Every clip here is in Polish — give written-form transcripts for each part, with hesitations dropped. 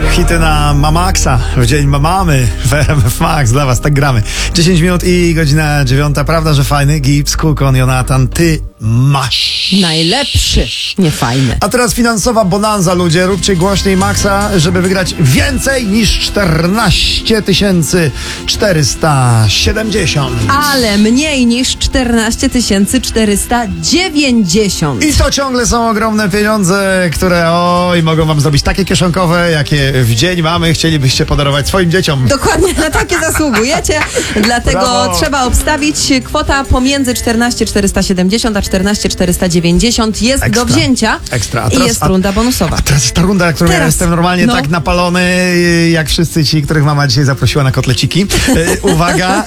Hity na Mamaxa w dzień mamy w RMF Max dla was, tak gramy. 10 minut i godzina 9. Prawda, że fajny? Gibbs, Kukon, Jonatan, ty masz. Najlepszy, nie fajny. A teraz finansowa bonanza, ludzie. Róbcie głośniej Maxa, żeby wygrać więcej niż 14 470. Ale mniej niż 14 490. I to ciągle są ogromne pieniądze, które mogą wam zrobić takie kieszonkowe, jakie w dzień mamy chcielibyście podarować swoim dzieciom. Dokładnie na takie zasługujecie, dlatego Brawo. trzeba obstawić. Kwota pomiędzy 14 470 a 14 490 jest Ekstra. do wzięcia. Ekstra. A I teraz- jest runda bonusowa. A teraz jest ta runda, którą ja Teraz. jestem normalnie No. tak napalony, jak wszyscy ci, których mama dzisiaj zaprosiła na kotleciki. Uwaga,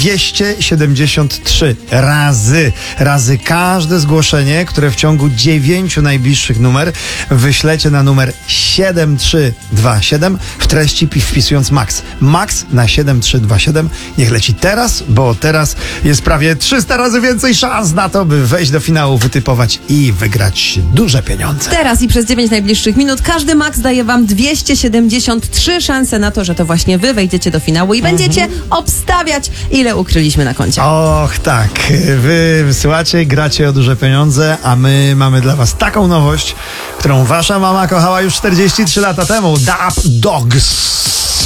273 razy każde zgłoszenie, które w ciągu 9 najbliższych numer wyślecie na numer 7327 w treści wpisując Max. Max na 7327. Niech leci teraz, bo teraz jest prawie 300 razy więcej szans na to, by wejść do finału, wytypować i wygrać duże pieniądze. Teraz i przez 9 najbliższych minut każdy Max daje wam 273 szanse na to, że to właśnie wy wejdziecie do finału i będziecie obstawiać, ile ukryliśmy na koncie. Och, tak. Wy wysyłacie, gracie o duże pieniądze, a my mamy dla was taką nowość, którą wasza mama kochała już 43 lata temu. Dap Dogs.